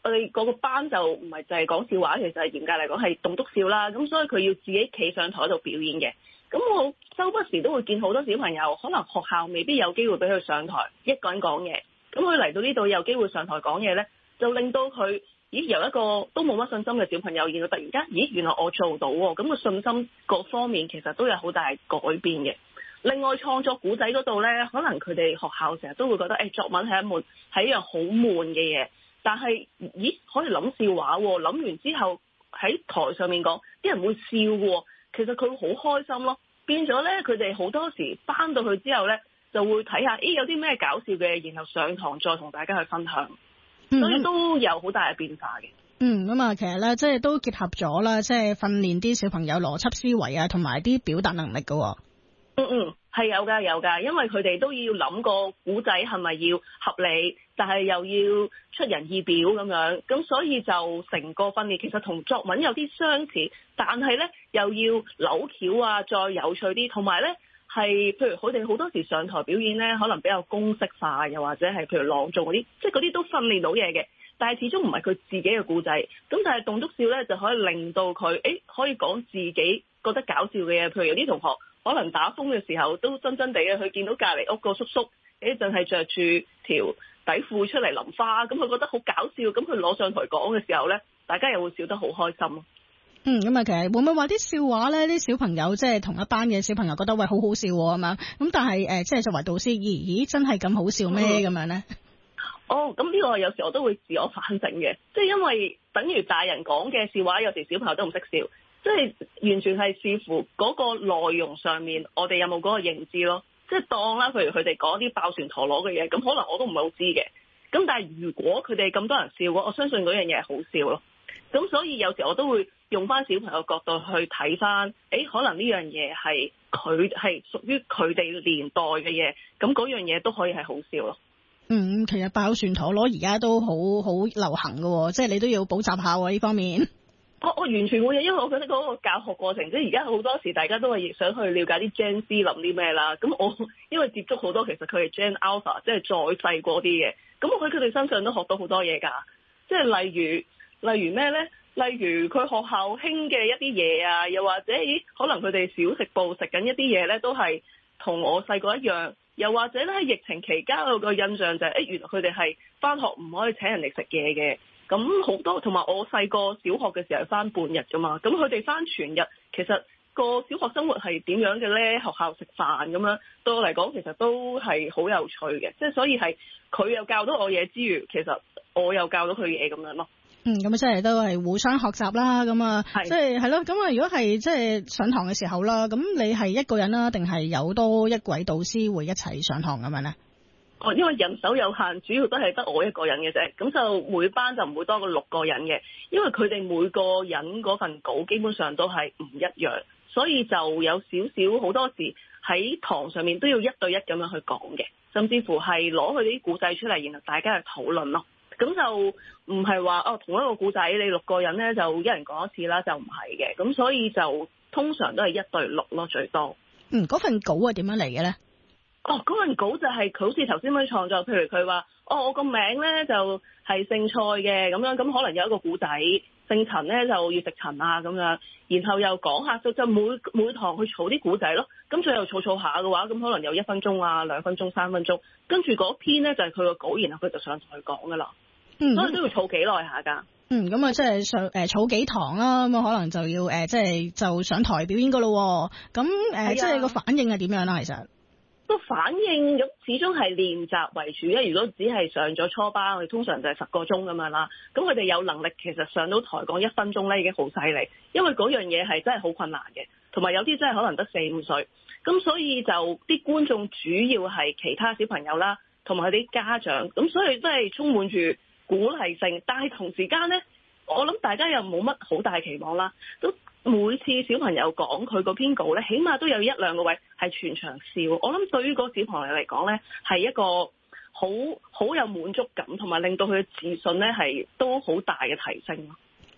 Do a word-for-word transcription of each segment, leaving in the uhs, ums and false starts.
我哋嗰個班就唔係就係講笑話，其實係嚴格嚟講係棟篤笑啦。咁所以佢要自己企上台度表演嘅。咁我周不時都會見好多小朋友，可能學校未必有機會俾佢上台一個人講嘢。咁佢嚟到呢度有機會上台講嘢咧，就令到佢咦由一個都冇乜信心嘅小朋友，然後突然間咦原來我做到喎，咁個信心各方面其實都有好大改變嘅。另外創作古仔嗰度咧，可能佢哋學校成日都會覺得誒、哎、作文係一門係一樣好悶嘅嘢，但係咦可以諗笑話喎，諗完之後喺台上面講，啲人會笑喎，其實佢好開心咯。變咗咧，佢哋好多時返到去之後咧，就會睇下，咦有啲咩搞笑嘅，然後上堂再同大家去分享，嗯、所以都有好大嘅變化嘅。 嗯，咁啊，其實咧，即係都結合咗啦，即係訓練啲小朋友邏輯思維啊，同埋啲表達能力㗎。 嗯嗯，係有㗎有㗎，因為佢哋都要諗個古仔係咪要合理，但係又要出人意表咁樣，咁所以就成個訓練其實同作文有啲相似，但係咧又要扭橋啊，再有趣啲，同埋咧係譬如佢哋好多時上台表演咧，可能比較公式化，又或者係譬如朗誦嗰啲，即係嗰啲都訓練到嘢嘅，但係始終唔係佢自己嘅故仔，咁但係棟篤笑咧就可以令到佢誒可以講自己覺得搞笑嘅嘢，譬如有啲同學可能打風嘅時候都真真地嘅，佢見到隔離屋個叔叔誒淨係着住條底褲出嚟淋花，咁佢覺得好搞笑，咁佢攞上台講嘅時候咧，大家又會笑得好開心咯。 嗯，咁啊，其實會唔會話啲笑話咧，啲小朋友即係同一班嘅小朋友覺得喂好好笑咁樣，咁但係誒即係作為導師，咦咦真係咁好笑咩咁樣咧？ 哦，咁呢個有時我都會自我反省嘅，即係因為等於大人講嘅笑話，有時小朋友都唔識笑。即係完全係視乎嗰個內容上面，我哋有冇嗰個認知咯。即係當啦，譬如佢哋講啲爆旋陀螺嘅嘢，咁可能我都唔係好知嘅。咁但係如果佢哋咁多人笑，我相信嗰樣嘢係好笑咯。咁所以有時我都會用翻小朋友角度去睇翻，誒可能呢樣嘢係佢係屬於佢哋年代嘅嘢，咁嗰樣嘢都可以係好笑咯。 嗯，其實爆旋陀螺而家都好好流行㗎，即係你都要補習下喎呢方面。 我我完全會，因為我覺得嗰個教學過程，即係而家好多時大家都係想去了解啲 Gen Z 諗啲咩啦。咁我因為接觸好多其實佢係 Gen Alpha，即係再細個啲嘅。咁我喺佢哋身上都學到好多嘢㗎。即係例如例如咩咧？例如佢學校興嘅一啲嘢啊，又或者咦，可能佢哋小食部食緊一啲嘢咧，都係同我細個一樣。又或者咧喺疫情期間有個印象就係、是，誒原來佢哋係返學唔可以請人哋食嘢嘅。咁好多，同埋我細個小學嘅時候返半日㗎嘛，咁佢哋返全日，其實個小學生活係點樣嘅咧？學校食飯咁樣，對我嚟講其實都係好有趣嘅，即係所以係佢又教到我嘢之餘，其實我又教到佢嘢咁樣咯。 嗯，咁啊，即係都係互相學習啦，咁啊，即係係咯，咁啊，如果係即係上堂嘅時候啦，咁你係一個人啦，定係有多一位導師會一齊上堂咁樣咧？ 哦，因為人手有限，主要都係得我一個人嘅啫，咁就每班就唔會多過六個人嘅，因為佢哋每個人嗰份稿基本上都係唔一樣，所以就有少少好多時喺堂上面都要一對一咁樣去講嘅，甚至乎係攞佢啲故仔出嚟，然後大家去討論咯。咁就唔係話哦同一個故仔你六個人咧就一人講一次啦，就唔係嘅，咁所以就通常都係一對六咯最多。 嗯，嗰份稿係點樣嚟嘅咧？ 哦，嗰份稿就係佢好似頭先咁樣創作，譬如佢話，哦，我個名咧就係姓蔡嘅咁樣，咁可能有一個古仔，姓陳咧就要食陳啊咁樣，然後又講下就就每每堂去儲啲古仔咯，咁最後儲儲下嘅話，咁可能有一分鐘啊、兩分鐘、三分鐘，跟住嗰篇咧就係佢個稿，然後佢就上台講噶啦，嗯，所以都要儲幾耐下㗎。 嗯，咁啊，即係上誒儲幾堂啦，咁啊可能就要誒即係就上台表演噶咯，咁誒即係個反應係點樣啦？其實？ 個反應咁始終係練習為主咧。如果只係上咗初班，我哋通常就係十個鐘咁樣啦。咁佢哋有能力其實上到台講一分鐘咧已經好犀利，因為嗰樣嘢係真係好困難嘅，同埋有啲真係可能得四五歲。咁所以就啲觀眾主要係其他小朋友啦，同埋佢啲家長。咁所以真係充滿住鼓勵性，但係同時間咧，我諗大家又冇乜好大期望啦。都每次小朋友講佢個篇稿咧，起碼都有一兩個位係全場笑。我諗對於個小朋友嚟講咧，係一個好好有滿足感，同埋令到佢嘅自信咧係都好大嘅提升咯。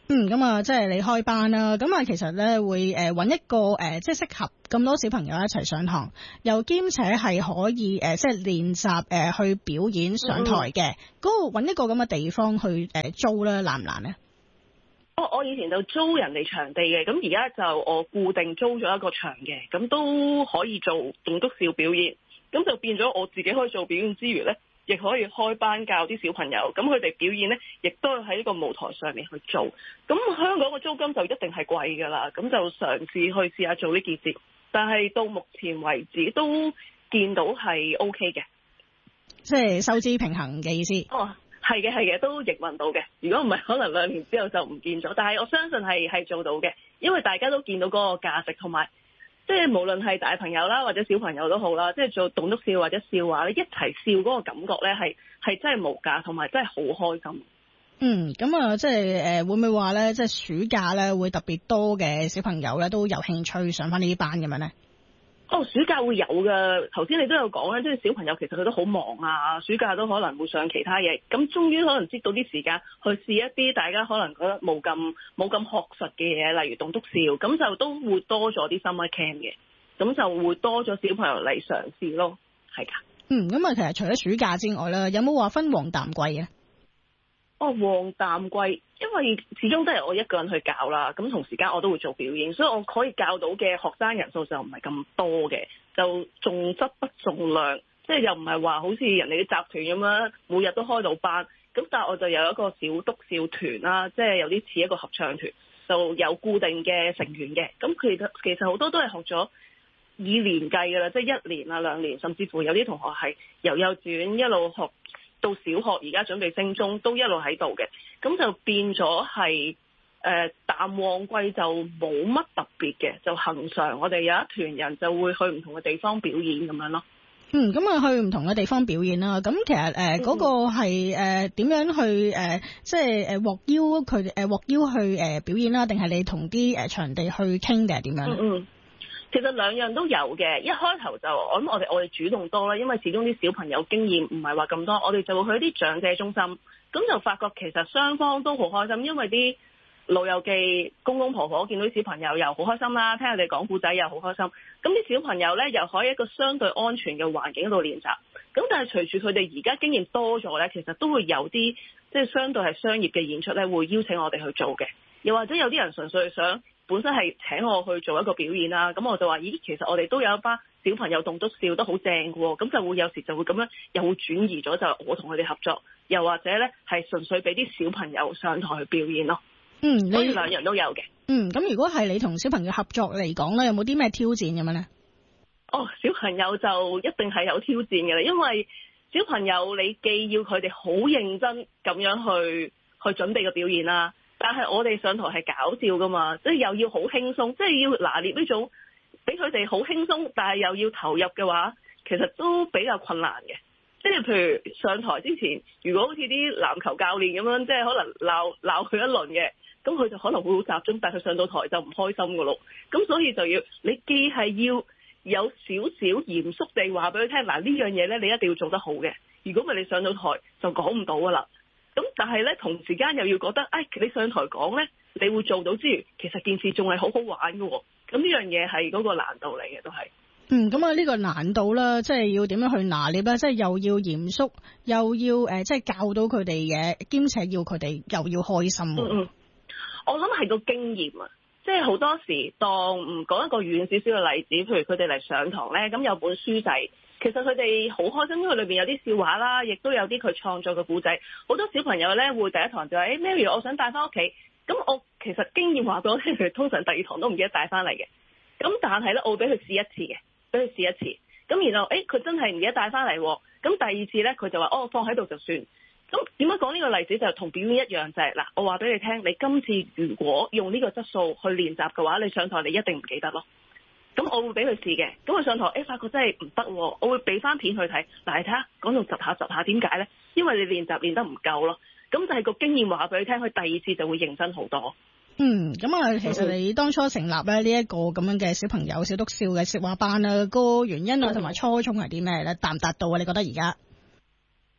嗯，咁啊，即係你開班啦，咁啊，其實咧會誒揾一個誒，即係適合咁多小朋友一齊上堂，又兼且係可以誒，即係練習誒去表演上台嘅，嗰個揾一個咁嘅地方去誒租咧，難唔難咧？ 我我以前就租人哋場地嘅，咁而家就我固定租咗一個場嘅，咁都可以做棟篤笑表演，咁就變咗我自己可以做表演之餘咧，亦可以開班教啲小朋友，咁佢哋表演呢，亦都喺呢個舞台上面去做。咁香港嘅租金就一定係貴㗎啦，咁就嘗試去試下做呢件事。但係到目前為止都見到係 O K 嘅， 即係收支平衡嘅意思。 哦，係嘅係嘅，都營運到嘅。如果唔係，可能兩年之後就唔見咗。但係我相信係係做到嘅，因為大家都見到嗰個價值同埋。即係無論係大朋友啦，或者小朋友都好啦，即係做棟篤笑或者笑話咧，一齊笑嗰個感覺咧，係係真係無價，同埋真係好開心。 嗯，咁啊，即係誒，會唔會話咧，即係暑假咧會特別多嘅小朋友咧都有興趣上翻呢啲班咁樣咧？哦， 暑假會有㗎。頭先你都有講咧，即係小朋友其實佢都好忙啊，暑假都可能會上其他嘢。咁終於可能擠到啲時間去試一啲大家可能覺得冇咁冇咁學術嘅嘢，例如棟篤笑，咁就都會多咗啲 summer camp 嘅，咁就會多咗小朋友嚟嘗試咯，係㗎。嗯， 咁啊，其實除咗暑假之外咧，有冇話分黃淡季嘅？ 哦，黃淡季，因為始終都係我一個人去教啦，咁同時間我都會做表演，所以我可以教到嘅學生人數就唔係咁多嘅，就重質不重量，即係又唔係話好似人哋啲集團咁樣，每日都開到班，咁但係我就有一個小篤笑團啦，即係有啲似一個合唱團，就有固定嘅成員嘅，咁其實其實好多都係學咗以年計㗎啦，即係一年啊兩年，甚至乎有啲同學係由幼稚園一路學到小學，而家準備升中都一路喺度嘅，咁就變咗係誒淡旺季就冇乜特別嘅，就恆常我哋有一團人就會去唔同嘅地方表演咁樣咯。 嗯，咁啊去唔同嘅地方表演啦。咁其實誒嗰、呃嗰個係誒點樣去誒、呃、即係誒獲邀佢哋誒獲邀去誒、呃、表演啦？定係你同啲誒場地去傾定係點樣？ 嗯嗯。其實兩樣都有嘅，一開頭就我諗我哋我哋主動多啦，因為始終啲小朋友經驗唔係話咁多，我哋就會去一啲長者中心，咁就發覺其實雙方都好開心，因為啲老友記公公婆婆見到啲小朋友又好開心啦，聽佢哋講故仔又好開心，咁啲小朋友呢，又可以一個相對安全嘅環境度練習，咁但係隨住佢哋而家經驗多咗呢，其實都會有啲即係相對係商業嘅演出呢，會邀請我哋去做嘅，又或者有啲人純粹想本身係請我去做一個表演啦，咁我就話咦，其實我哋都有一班小朋友棟篤笑都好正嘅喎，咁就會有時就會咁樣又會轉移咗，就我同佢哋合作，又或者咧係純粹俾啲小朋友上台去表演咯。嗯，你兩樣都有嘅。 嗯，咁如果係你同小朋友合作嚟講咧，有冇啲咩挑戰咁樣咧？ 哦，小朋友就一定係有挑戰嘅啦，因為小朋友你既要佢哋好認真咁樣去去準備個表演啦。但係我哋上台係搞笑噶嘛，即係又要好輕鬆，即係要拿捏呢種俾佢哋好輕鬆，但係又要投入嘅話，其實都比較困難嘅。即係譬如上台之前，如果好似啲籃球教練咁樣，即係可能鬧鬧佢一輪嘅，咁佢就可能會好集中，但係佢上到台就唔開心噶咯。咁所以就要你既係要有少少嚴肅地話俾佢聽，嗱呢樣嘢咧你一定要做得好嘅，如果唔係你上到台就講唔到噶啦。咁但係咧，同時間又要覺得，哎，你上台講咧，你會做到之餘，其實件事仲係好好玩嘅喎。咁呢樣嘢係嗰個難度嚟嘅，都係。 嗯，咁啊，呢個難度啦，即係要點樣去拿捏咧？即係又要嚴肅，又要誒，即係教到佢哋嘢，兼且要佢哋又要開心。 嗯嗯，我諗係個經驗啊，即係好多時當唔講一個遠少少嘅例子，譬如佢哋嚟上堂咧，咁有本書仔。其實佢哋好開心，因為裏邊有啲笑話啦，亦都有啲佢創作嘅故仔。好多小朋友咧會第一堂就話：誒、欸、Mary，我想帶翻屋企。咁我其實經驗話俾我聽，佢通常第二堂都唔記得帶翻嚟嘅。咁但係咧，我會俾佢試一次嘅，俾佢試一次。咁然後誒，佢、欸、真係唔記得帶翻嚟。咁第二次咧，佢就話：哦，放喺度就算。咁點解講呢個例子就同表演一樣，就係、是、嗱，我話俾你聽，你今次如果用呢個質素去練習嘅話，你上台你一定唔記得咯。咁我會俾佢試嘅，咁佢上台，誒、欸、發覺真係唔得喎，我會俾翻片佢睇，嗱，你睇下講到窒下窒下，點解咧？因為你練習練得唔夠咯，咁就係個經驗話俾佢聽，佢第二次就會認真好多。 嗯，咁啊，其實你當初成立咧呢一個咁樣嘅小朋友小篤笑嘅說話班啊，個原因啊同埋初衷係啲咩咧？達唔達到啊？你覺得而家？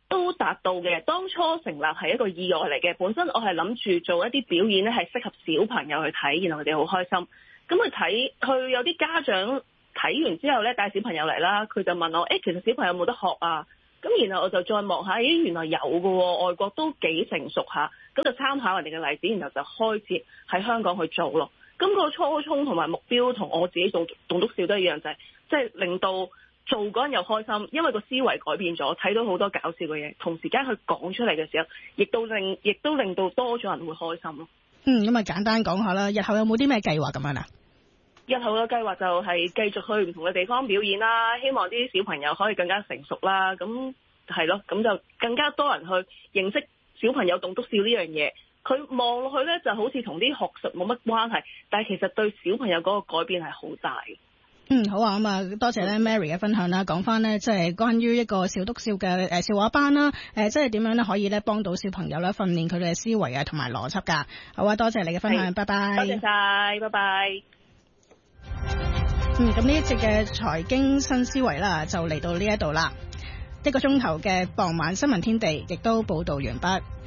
都達到嘅。當初成立係一個意外嚟嘅，本身我係諗住做一啲表演咧，係適合小朋友去睇，然後佢哋好開心。咁去睇，佢有啲家長睇完之後咧，帶小朋友嚟啦，佢就問我，誒、欸，其實小朋友有冇得學啊？咁然後我就再望下，咦，原來有嘅喎，外國都幾成熟下，咁就參考人哋嘅例子，然後就開始喺香港去做咯。咁個初衷同埋目標同我自己做棟篤笑都一樣，就係即係令到做嗰人又開心，因為個思維改變咗，睇到好多搞笑嘅嘢，同時間佢講出嚟嘅時候，亦都令亦都令到多咗人會開心咯。 嗯，咁啊簡單講下啦，日後有冇啲咩計劃咁樣啊？ 日後嘅計劃就係繼續去唔同嘅地方表演啦，希望啲小朋友可以更加成熟啦。咁係咯，咁就更加多人去認識小朋友棟篤笑呢樣嘢。佢望落去咧就好似同啲學術冇乜關係，但係其實對小朋友嗰個改變係好大。 嗯，好啊，咁啊，多謝咧 Mary 嘅分享啦，講翻咧即係關於一個小篤笑嘅誒笑話班啦，誒即係點樣咧可以咧幫到小朋友咧訓練佢哋嘅思維啊同埋邏輯噶。好啊，多謝你嘅分享，拜拜。 多謝晒，拜拜。 嗯，咁呢一節嘅財經新思維啦，就嚟到呢一度啦，一個鐘頭嘅傍晚新聞天地亦都報道完畢。